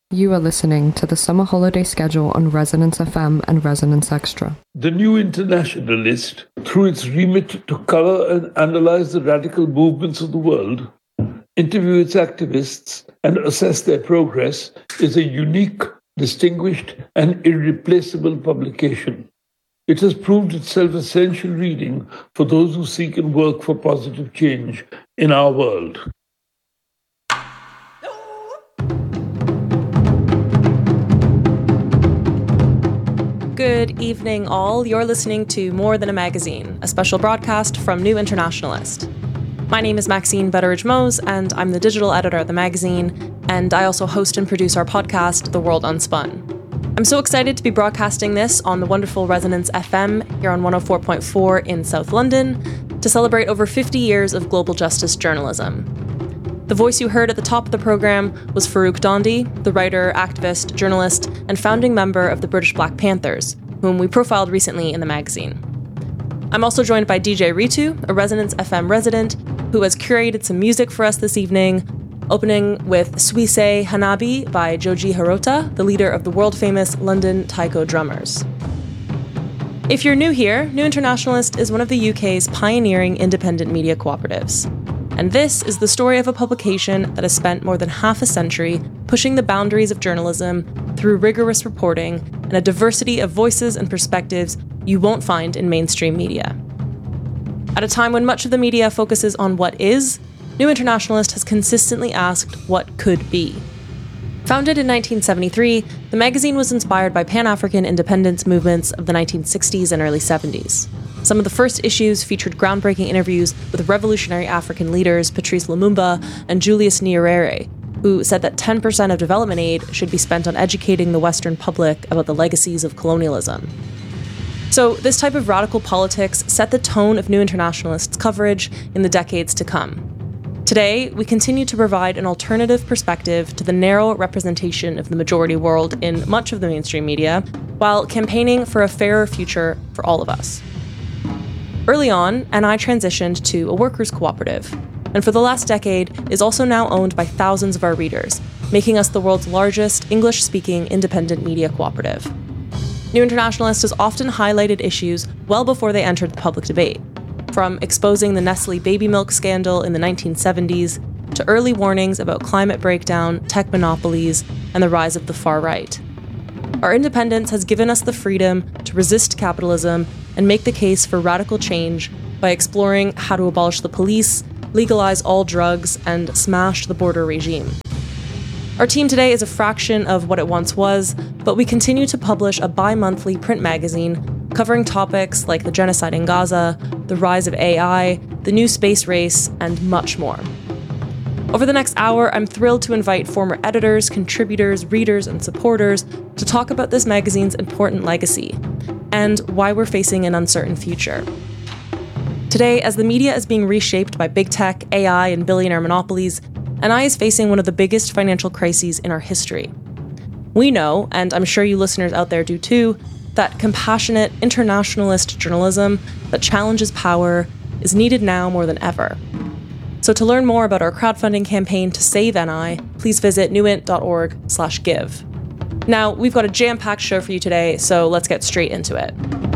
You are listening to the summer holiday schedule on Resonance FM and Resonance Extra. The New Internationalist, through its remit to cover and analyze the radical movements of the world, interview its activists, and assess their progress, is a unique, distinguished, and irreplaceable publication. It has proved itself essential reading for those who seek and work for positive change in our world. Good evening, all. You're listening to More Than a Magazine, a special broadcast from New Internationalist. My name is Maxine Betteridge-Mose, and I'm the digital editor of the magazine, and I also host and produce our podcast, The World Unspun. I'm so excited to be broadcasting this on the wonderful Resonance FM here on 104.4 in South London to celebrate over 50 years of global justice journalism. The voice you heard at the top of the program was Farrukh Dhondy, the writer, activist, journalist, and founding member of the British Black Panthers, whom we profiled recently in the magazine. I'm also joined by DJ Ritu, a Resonance FM resident, who has curated some music for us this evening, opening with Suisei Hanabi by Joji Hirota, the leader of the world-famous London Taiko Drummers. If you're new here, New Internationalist is one of the UK's pioneering independent media cooperatives. And this is the story of a publication that has spent more than half a century pushing the boundaries of journalism through rigorous reporting and a diversity of voices and perspectives you won't find in mainstream media. At a time when much of the media focuses on what is, New Internationalist has consistently asked what could be. Founded in 1973, the magazine was inspired by Pan-African independence movements of the 1960s and early 70s. Some of the first issues featured groundbreaking interviews with revolutionary African leaders Patrice Lumumba and Julius Nyerere, who said that 10% of development aid should be spent on educating the Western public about the legacies of colonialism. So this type of radical politics set the tone of New Internationalist's coverage in the decades to come. Today, we continue to provide an alternative perspective to the narrow representation of the majority world in much of the mainstream media, while campaigning for a fairer future for all of us. Early on, NI transitioned to a workers' cooperative, and for the last decade is also now owned by thousands of our readers, making us the world's largest English-speaking independent media cooperative. New Internationalist has often highlighted issues well before they entered the public debate, from exposing the Nestle baby milk scandal in the 1970s to early warnings about climate breakdown, tech monopolies, and the rise of the far right. Our independence has given us the freedom to resist capitalism and make the case for radical change by exploring how to abolish the police, legalize all drugs, and smash the border regime. Our team today is a fraction of what it once was, but we continue to publish a bi-monthly print magazine covering topics like the genocide in Gaza, the rise of AI, the new space race, and much more. Over the next hour, I'm thrilled to invite former editors, contributors, readers, and supporters to talk about this magazine's important legacy and why we're facing an uncertain future. Today, as the media is being reshaped by big tech, AI, and billionaire monopolies, NI is facing one of the biggest financial crises in our history. We know, and I'm sure you listeners out there do too, that compassionate, internationalist journalism that challenges power is needed now more than ever. So to learn more about our crowdfunding campaign to save NI, please visit newint.org/give. Now, we've got a jam-packed show for you today, so let's get straight into it.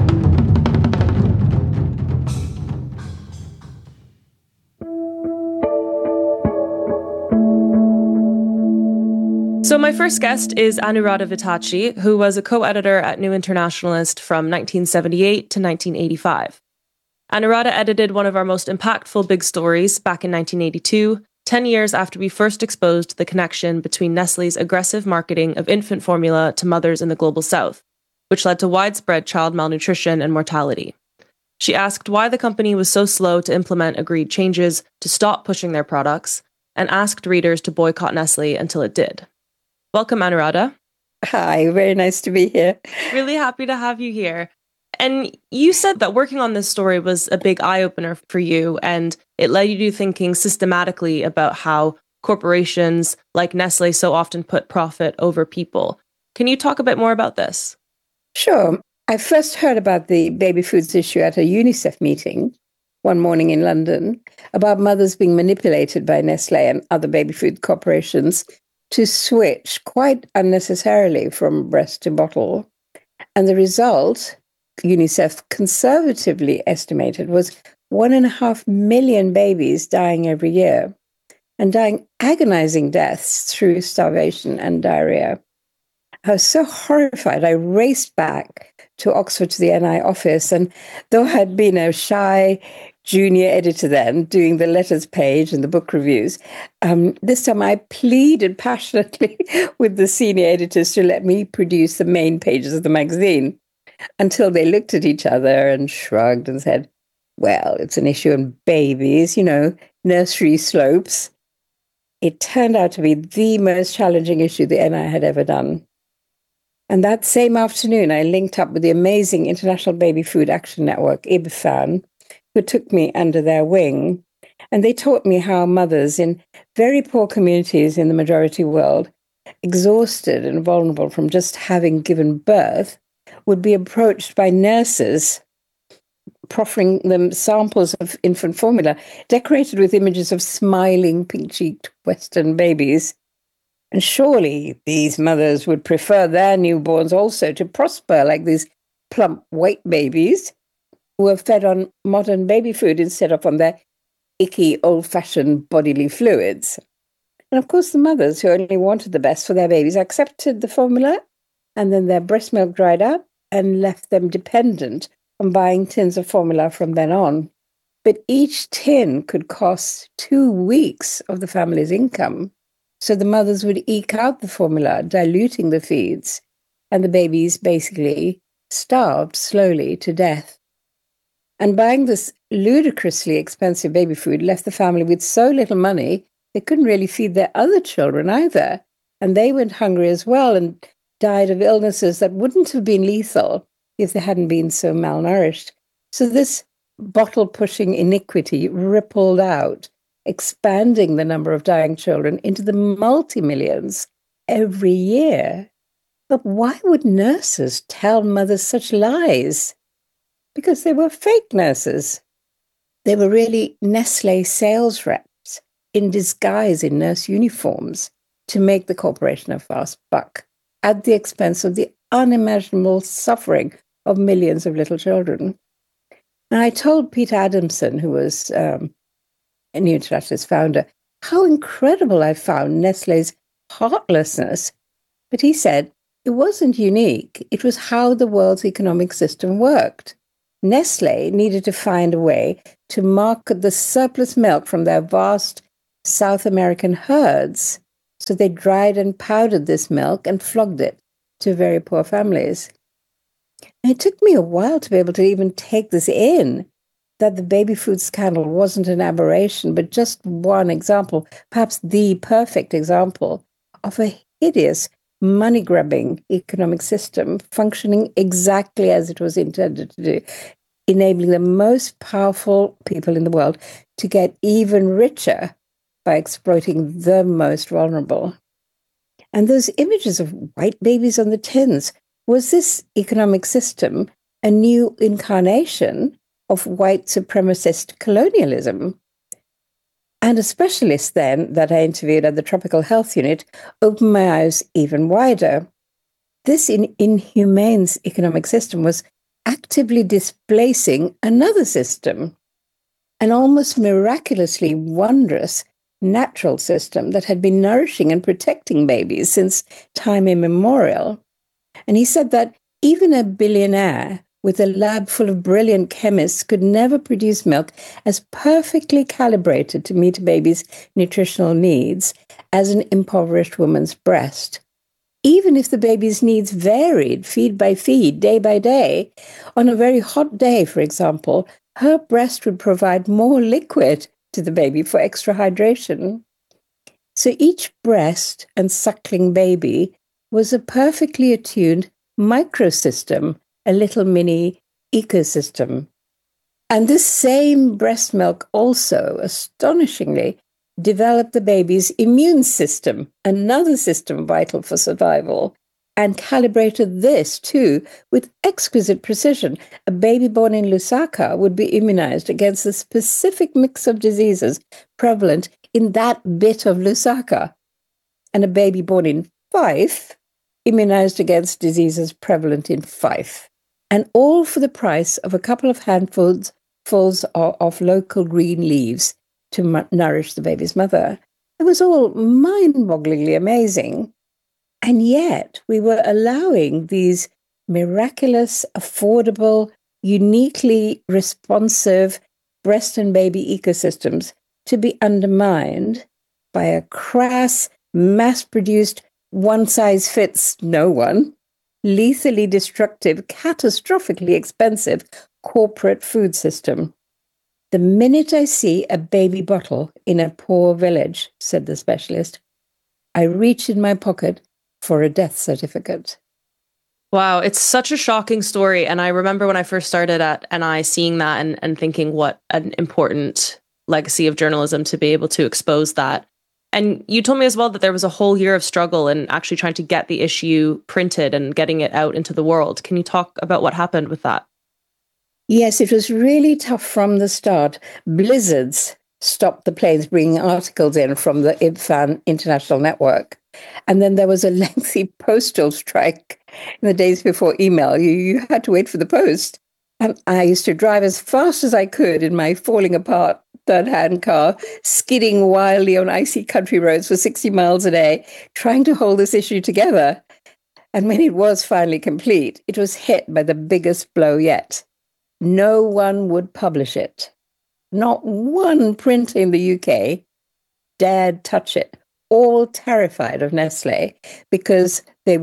So my first guest is Anuradha Vittachi, who was a co-editor at New Internationalist from 1978 to 1985. Anuradha edited one of our most impactful big stories back in 1982, 10 years after we first exposed the connection between Nestle's aggressive marketing of infant formula to mothers in the global south, which led to widespread child malnutrition and mortality. She asked why the company was so slow to implement agreed changes to stop pushing their products, and asked readers to boycott Nestle until it did. Welcome, Anuradha. Hi, very nice to be here. Really happy to have you here. And you said that working on this story was a big eye-opener for you, and it led you to thinking systematically about how corporations like Nestle so often put profit over people. Can you talk a bit more about this? Sure. I first heard about the baby foods issue at a UNICEF meeting one morning in London about mothers being manipulated by Nestle and other baby food corporations to switch quite unnecessarily from breast to bottle. And the result, UNICEF conservatively estimated, was 1.5 million babies dying every year, and dying agonizing deaths through starvation and diarrhea. I was so horrified. I raced back to Oxford to the NI office, and though I had been a shy junior editor then, doing the letters page and the book reviews, this time I pleaded passionately with the senior editors to let me produce the main pages of the magazine, until they looked at each other and shrugged and said, well, it's an issue on babies, nursery slopes. It turned out to be the most challenging issue the NI had ever done. And that same afternoon, I linked up with the amazing International Baby Food Action Network, IBFAN, who took me under their wing. And they taught me how mothers in very poor communities in the majority world, exhausted and vulnerable from just having given birth, would be approached by nurses, proffering them samples of infant formula, decorated with images of smiling, pink-cheeked Western babies. And surely these mothers would prefer their newborns also to prosper like these plump white babies who are fed on modern baby food instead of on their icky, old-fashioned bodily fluids. And of course, the mothers who only wanted the best for their babies accepted the formula, and then their breast milk dried up and left them dependent on buying tins of formula from then on. But each tin could cost 2 weeks of the family's income. So the mothers would eke out the formula, diluting the feeds, and the babies basically starved slowly to death. And buying this ludicrously expensive baby food left the family with so little money, they couldn't really feed their other children either. And they went hungry as well and died of illnesses that wouldn't have been lethal if they hadn't been so malnourished. So this bottle-pushing iniquity rippled out, expanding the number of dying children into the multi-millions every year. But why would nurses tell mothers such lies? Because they were fake nurses. They were really Nestlé sales reps in disguise in nurse uniforms to make the corporation a fast buck at the expense of the unimaginable suffering of millions of little children. And I told Peter Adamson, who was New Internationalist founder, how incredible I found Nestlé's heartlessness. But he said it wasn't unique. It was how the world's economic system worked. Nestlé needed to find a way to market the surplus milk from their vast South American herds. So they dried and powdered this milk and flogged it to very poor families. And it took me a while to be able to even take this in, that the baby food scandal wasn't an aberration, but just one example, perhaps the perfect example, of a hideous money-grubbing economic system functioning exactly as it was intended to do, enabling the most powerful people in the world to get even richer by exploiting the most vulnerable. And those images of white babies on the tins, was this economic system a new incarnation of white supremacist colonialism? And a specialist then that I interviewed at the Tropical Health Unit opened my eyes even wider. This inhumane economic system was actively displacing another system, an almost miraculously wondrous natural system that had been nourishing and protecting babies since time immemorial. And he said that even a billionaire with a lab full of brilliant chemists could never produce milk as perfectly calibrated to meet a baby's nutritional needs as an impoverished woman's breast. Even if the baby's needs varied feed by feed, day by day, on a very hot day, for example, her breast would provide more liquid to the baby for extra hydration. So each breast and suckling baby was a perfectly attuned microsystem, a little mini ecosystem. And this same breast milk also, astonishingly, developed the baby's immune system, another system vital for survival, and calibrated this too with exquisite precision. A baby born in Lusaka would be immunized against the specific mix of diseases prevalent in that bit of Lusaka. and a baby born in Fife immunized against diseases prevalent in Fife, and all for the price of a couple of handfuls of local green leaves to nourish the baby's mother. It was all mind-bogglingly amazing. And yet we were allowing these miraculous, affordable, uniquely responsive breast and baby ecosystems to be undermined by a crass, mass-produced, one-size-fits-no-one, lethally destructive, catastrophically expensive corporate food system. The minute I see a baby bottle in a poor village, said the specialist, I reach in my pocket for a death certificate. Wow, it's such a shocking story. And I remember when I first started at NI seeing that and thinking what an important legacy of journalism to be able to expose that. And you told me as well that there was a whole year of struggle in actually trying to get the issue printed and getting it out into the world. Can you talk about what happened with that? Yes, it was really tough from the start. Blizzards stopped the planes bringing articles in from the IBFAN International Network. And then there was a lengthy postal strike in the days before email. You had to wait for the post. And I used to drive as fast as I could in my falling apart third-hand car, skidding wildly on icy country roads for 60 miles a day, trying to hold this issue together. And when it was finally complete, it was hit by the biggest blow yet. No one would publish it. Not one printer in the UK dared touch it, all terrified of Nestlé because they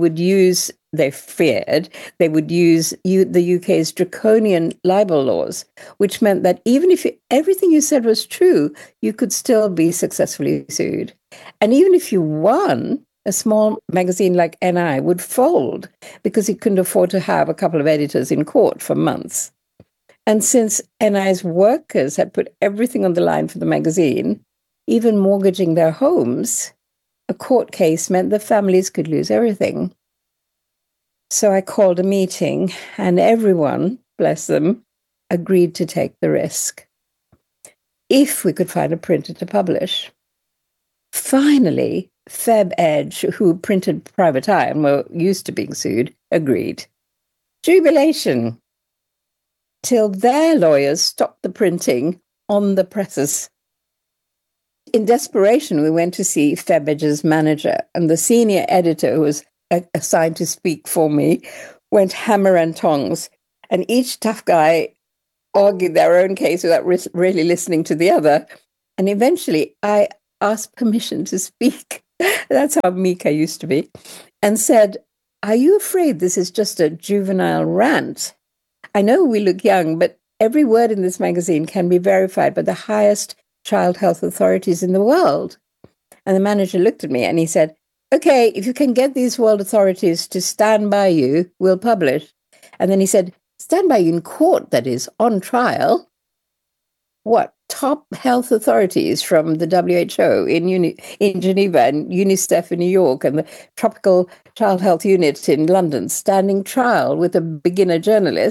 feared the UK's draconian libel laws, which meant that even if everything you said was true, you could still be successfully sued. And even if you won, a small magazine like NI would fold because it couldn't afford to have a couple of editors in court for months. And since NI's workers had put everything on the line for the magazine, even mortgaging their homes, a court case meant the families could lose everything. So I called a meeting, and everyone, bless them, agreed to take the risk if we could find a printer to publish. Finally, FebEdge, who printed Private Eye and were used to being sued, agreed. Jubilation! Till their lawyers stopped the printing on the presses. In desperation, we went to see FebEdge's manager, and the senior editor, who was assigned to speak for me, went hammer and tongs, and each tough guy argued their own case without really listening to the other. And eventually, I asked permission to speak. That's how meek I used to be, and said, "Are you afraid this is just a juvenile rant? I know we look young, but every word in this magazine can be verified by the highest child health authorities in the world." And the manager looked at me and he said, "Okay, if you can get these world authorities to stand by you, we'll publish." And then he said, "Stand by you in court, that is, on trial." What? Top health authorities from the WHO in Geneva and UNICEF in New York and the Tropical Child Health Unit in London standing trial with a beginner journalist.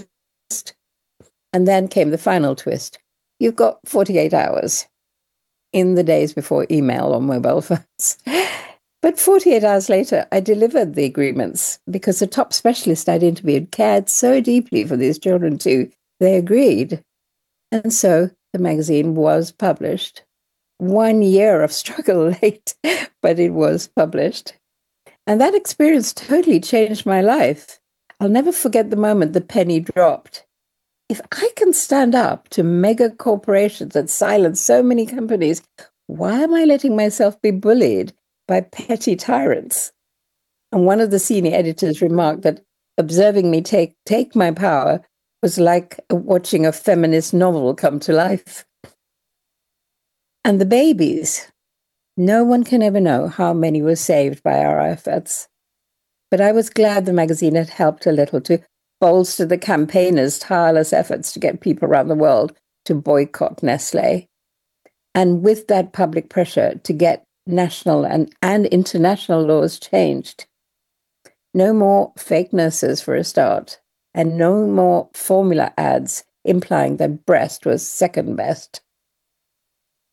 And then came the final twist. You've got 48 hours in the days before email or mobile phones. But 48 hours later, I delivered the agreements because the top specialist I'd interviewed cared so deeply for these children too. They agreed. And so the magazine was published. 1 year of struggle late, but it was published. And that experience totally changed my life. I'll never forget the moment the penny dropped. If I can stand up to mega corporations that silence so many companies, why am I letting myself be bullied by petty tyrants? And one of the senior editors remarked that observing me take my power was like watching a feminist novel come to life. And the babies, no one can ever know how many were saved by our efforts. But I was glad the magazine had helped a little to bolster the campaigners' tireless efforts to get people around the world to boycott Nestlé. And with that public pressure to get national and international laws changed. No more fake nurses for a start, and no more formula ads implying that breast was second best.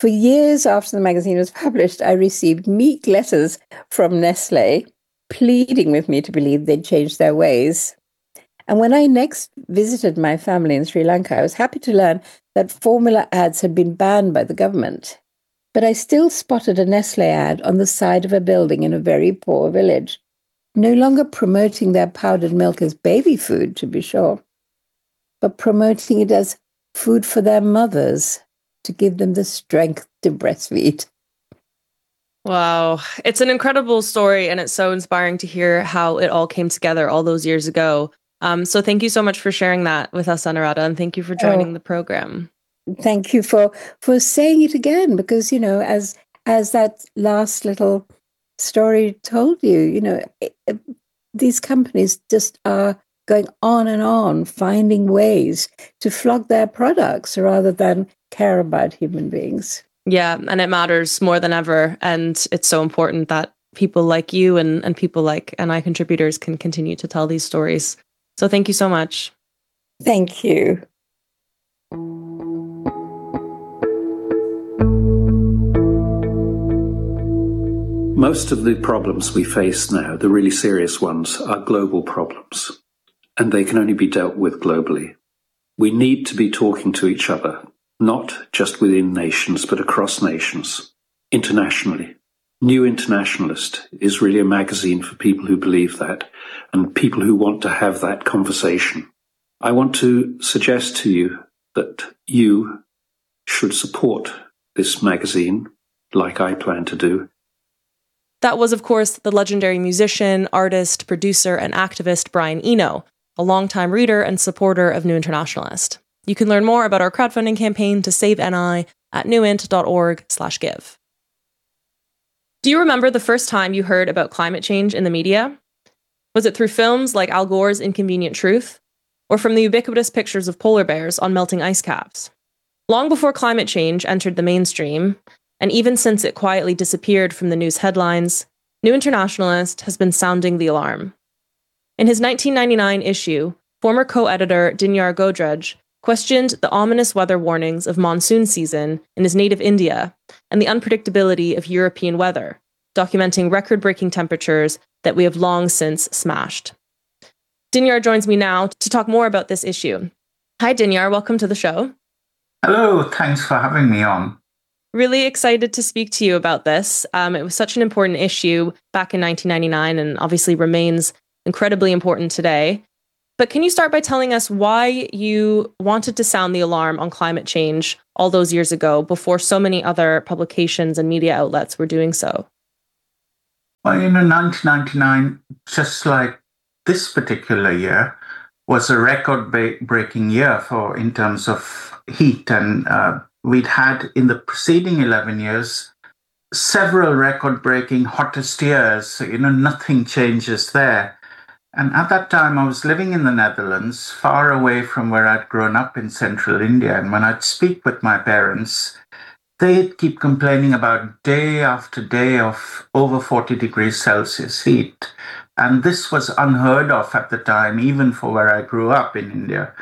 For years after the magazine was published, I received meek letters from Nestlé pleading with me to believe they'd changed their ways. And when I next visited my family in Sri Lanka, I was happy to learn that formula ads had been banned by the government. But I still spotted a Nestlé ad on the side of a building in a very poor village, no longer promoting their powdered milk as baby food, to be sure, but promoting it as food for their mothers to give them the strength to breastfeed. Wow. It's an incredible story, and it's so inspiring to hear how it all came together all those years ago. So thank you so much for sharing that with us, Anuradha, and thank you for joining the program. Thank you for saying it again, because, as that last little story told you, these companies just are going on and on, finding ways to flog their products rather than care about human beings. Yeah, and it matters more than ever. And it's so important that people like you and people like NI contributors can continue to tell these stories. So thank you so much. Thank you. Most of the problems we face now, the really serious ones, are global problems, and they can only be dealt with globally. We need to be talking to each other, not just within nations, but across nations, internationally. New Internationalist is really a magazine for people who believe that and people who want to have that conversation. I want to suggest to you that you should support this magazine, like I plan to do. That was, of course, the legendary musician, artist, producer, and activist Brian Eno, a longtime reader and supporter of New Internationalist. You can learn more about our crowdfunding campaign to save NI at newint.org/give. Do you remember the first time you heard about climate change in the media? Was it through films like Al Gore's Inconvenient Truth, or from the ubiquitous pictures of polar bears on melting ice caps? Long before climate change entered the mainstream, and even since it quietly disappeared from the news headlines, New Internationalist has been sounding the alarm. In his 1999 issue, former co-editor Dinyar Godrej questioned the ominous weather warnings of monsoon season in his native India and the unpredictability of European weather, documenting record-breaking temperatures that we have long since smashed. Dinyar joins me now to talk more about this issue. Hi, Dinyar. Welcome to the show. Hello. Thanks for having me on. Really excited to speak to you about this. It was such an important issue back in 1999 and obviously remains incredibly important today. But can you start by telling us why you wanted to sound the alarm on climate change all those years ago before so many other publications and media outlets were doing so? Well, 1999, just like this particular year, was a record-breaking year in terms of heat. And we'd had in the preceding 11 years several record-breaking hottest years. Nothing changes there. And at that time, I was living in the Netherlands, far away from where I'd grown up in central India. And when I'd speak with my parents, they'd keep complaining about day after day of over 40 degrees Celsius heat. And this was unheard of at the time, even for where I grew up in India.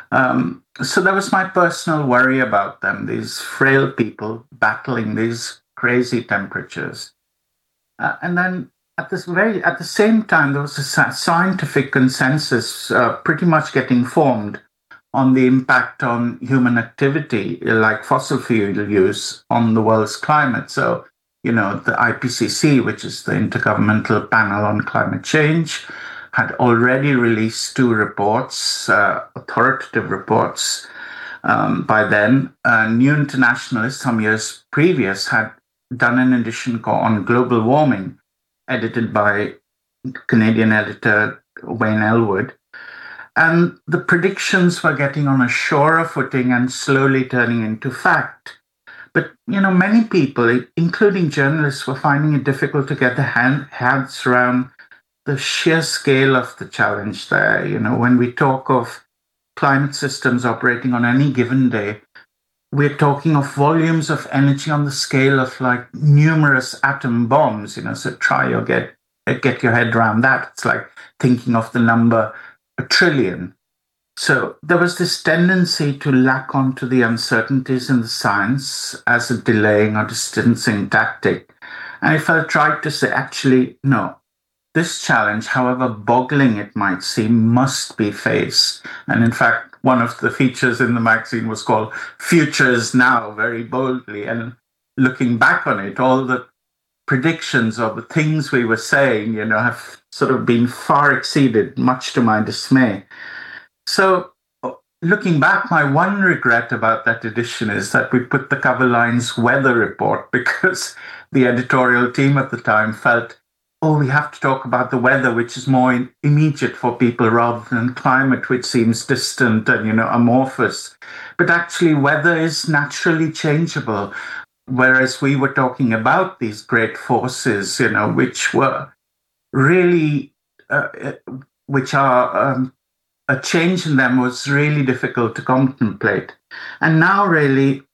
So that was my personal worry about them, these frail people battling these crazy temperatures. And then at the same time, there was a scientific consensus pretty much getting formed on the impact on human activity, like fossil fuel use, on the world's climate. So, the IPCC, which is the Intergovernmental Panel on Climate Change, had already released 2 reports, authoritative reports. By then, New Internationalist, some years previous, had done an edition on global warming, edited by Canadian editor Wayne Elwood. And the predictions were getting on a surer footing and slowly turning into fact. But, many people, including journalists, were finding it difficult to get their hands around the sheer scale of the challenge there. When we talk of climate systems operating on any given day, we're talking of volumes of energy on the scale of like numerous atom bombs, so try or get your head around that. It's like thinking of the number 1 trillion. So there was this tendency to lack onto the uncertainties in the science as a delaying or distancing tactic. And if I tried to say, actually, no, this challenge, however boggling it might seem, must be faced. And in fact, one of the features in the magazine was called Futures Now, very boldly. And looking back on it, all the predictions or the things we were saying, have sort of been far exceeded, much to my dismay. So looking back, my one regret about that edition is that we put the cover lines weather report, because the editorial team at the time felt, we have to talk about the weather, which is more immediate for people rather than climate, which seems distant and, amorphous. But actually, weather is naturally changeable. Whereas we were talking about these great forces, which were really, which are a change in them was really difficult to contemplate. And now really,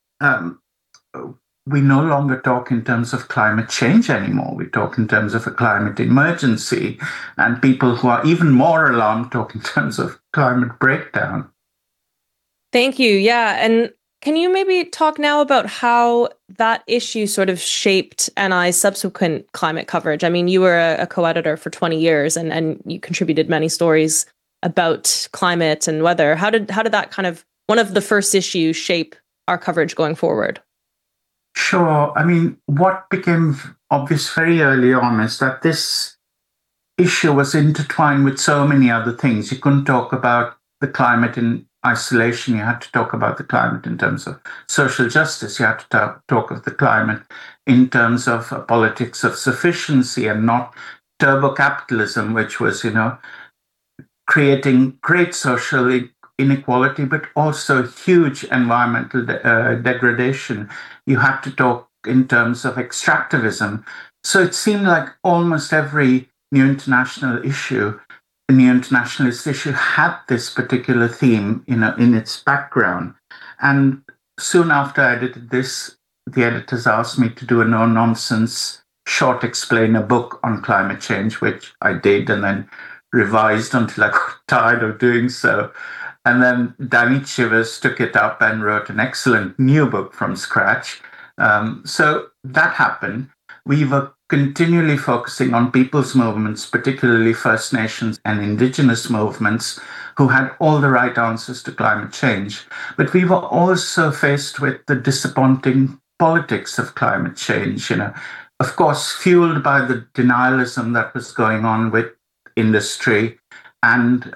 we no longer talk in terms of climate change anymore. We talk in terms of a climate emergency, and people who are even more alarmed talk in terms of climate breakdown. Thank you. Yeah. And can you maybe talk now about how that issue sort of shaped NI's subsequent climate coverage? I mean, you were a co-editor for 20 years and you contributed many stories about climate and weather. How did that kind of, one of the first issues, shape our coverage going forward? Sure. I mean, what became obvious very early on is that this issue was intertwined with so many other things. You couldn't talk about the climate in isolation. You had to talk about the climate in terms of social justice. You had to talk of the climate in terms of politics of sufficiency and not turbo capitalism, which was, creating great social inequality, but also huge environmental degradation. You had to talk in terms of extractivism. So it seemed like almost every new internationalist issue had this particular theme, in its background. And soon after I edited this, the editors asked me to do a no-nonsense short explainer book on climate change, which I did, and then revised until I got tired of doing so. And then Danny Chivers took it up and wrote an excellent new book from scratch. So that happened. We were continually focusing on people's movements, particularly First Nations and Indigenous movements, who had all the right answers to climate change. But we were also faced with the disappointing politics of climate change, of course, fueled by the denialism that was going on with industry. And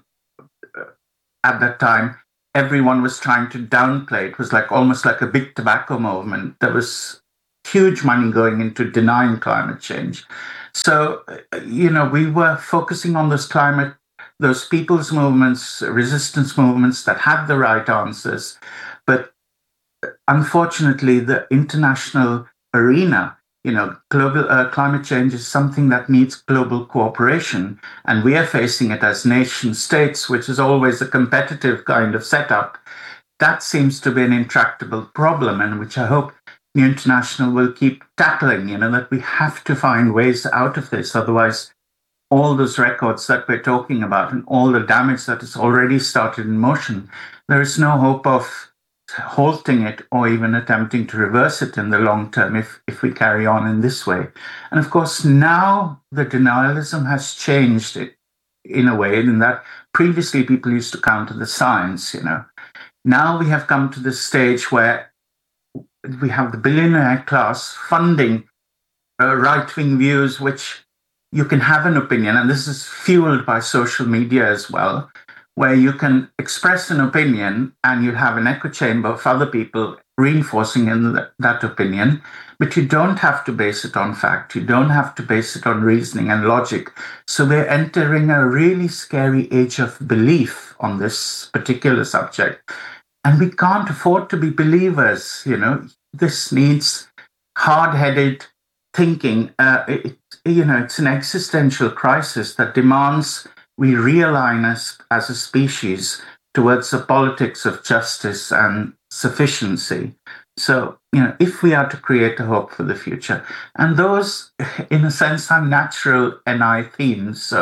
at that time, everyone was trying to downplay. It was almost like a big tobacco movement. There was huge money going into denying climate change. So, we were focusing on those people's movements, resistance movements that had the right answers. But unfortunately, the international arena, global climate change is something that needs global cooperation. And we are facing it as nation states, which is always a competitive kind of setup. That seems to be an intractable problem, and which I hope the International will keep tackling, that we have to find ways out of this. Otherwise, all those records that we're talking about and all the damage that has already started in motion, there is no hope of halting it or even attempting to reverse it in the long term if we carry on in this way. And of course, now the denialism has changed it in a way in that previously people used to counter the science, Now we have come to this stage where we have the billionaire class funding right-wing views, which you can have an opinion, and this is fueled by social media as well, where you can express an opinion and you have an echo chamber of other people reinforcing that opinion, but you don't have to base it on fact. You don't have to base it on reasoning and logic. So we're entering a really scary age of belief on this particular subject. And we can't afford to be believers, This needs hard-headed thinking. It's an existential crisis that demands we realign as a species towards a politics of justice and sufficiency. So, if we are to create a hope for the future, and those, in a sense, are natural NI themes. So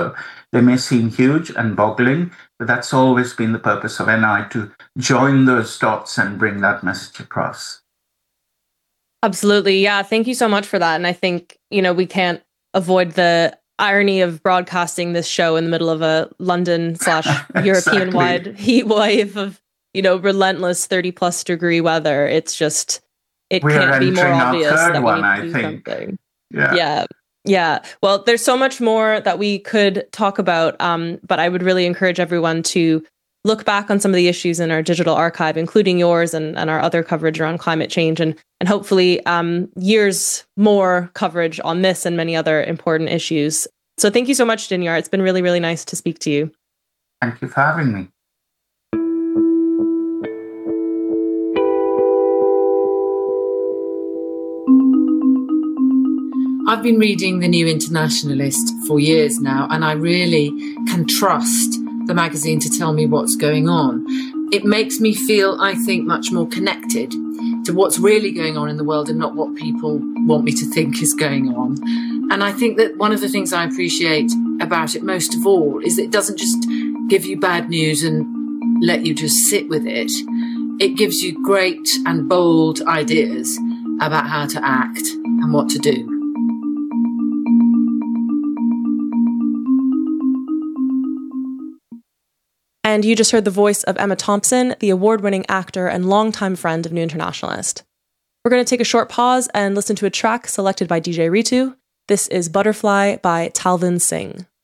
They may seem huge and boggling, but that's always been the purpose of NI, to join those dots and bring that message across. Absolutely. Yeah. Thank you so much for that. And I think, we can't avoid the irony of broadcasting this show in the middle of a London/European-wide heat wave of, relentless 30+ degree weather. It's just, it can't be more obvious that we need to do something. Yeah. Well, there's so much more that we could talk about, but I would really encourage everyone to look back on some of the issues in our digital archive, including yours and our other coverage around climate change, and hopefully years more coverage on this and many other important issues. So thank you so much, Dinyar. It's been really, really nice to speak to you. Thank you for having me. I've been reading The New Internationalist for years now, and I really can trust the magazine to tell me what's going on. It makes me feel, I think, much more connected to what's really going on in the world and not what people want me to think is going on. And I think that one of the things I appreciate about it most of all is that it doesn't just give you bad news and let you just sit with it. It gives you great and bold ideas about how to act and what to do. And you just heard the voice of Emma Thompson, the award-winning actor and longtime friend of New Internationalist. We're going to take a short pause and listen to a track selected by DJ Ritu. This is Butterfly by Talvin Singh.